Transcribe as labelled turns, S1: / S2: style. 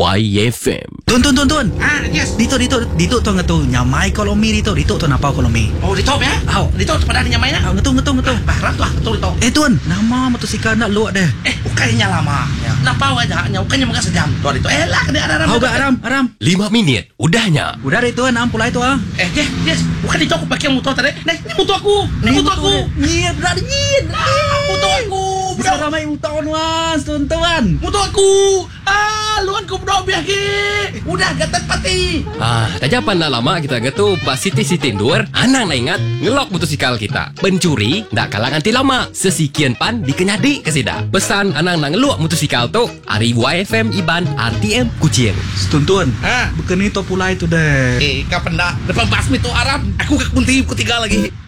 S1: YFM.
S2: Tuan.
S3: Yes.
S2: Dito to nga to nyamay kolomi dito to napaw kolomi.
S3: Oh, dito ya?
S2: Aw.
S3: Dito pada niya may na.
S2: Ngato.
S3: Parang to dito.
S2: Tuan, nama motosikal nak luak deh.
S3: Ukaynya lama. Napaw aja nya ukaynya mga sajam. To dito. Lah kena aram.
S2: Aw ga aram.
S1: 5 minit, udahnya.
S2: Udah deh tuan, ampulai tu ah.
S3: Yes. Bukan dito ako pakai motor tadi. Nah, ini motor aku.
S2: Nyit, dah nyit.
S3: Motor aku.
S2: Bisa ramai motor nuan, tuan.
S3: Motor aku. Luan ku bro biaki. Udah gatat pati.
S1: Tak japan nak lama kita gitu pas Siti Tindur. Anang nak ingat ngelok motosikal kita. Pencuri ndak kalang anti lama. Sesikian pan dikenyadi kesida. Pesan anang nak ngelok motosikal tu. Ari YFM Iban RTM Kucing.
S2: Tuan. Bukan itu pulai tu deh.
S3: Kapan dah depan basmi tu Arab. Aku ke kunti ku 3 lagi.